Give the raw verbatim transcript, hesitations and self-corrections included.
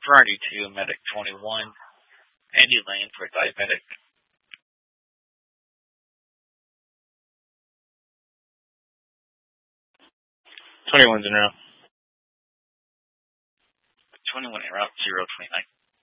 Ferrari two, Medic twenty-one, Andy Lane for Diabetic. twenty-one's in a row. twenty-one in route zero twenty-nine.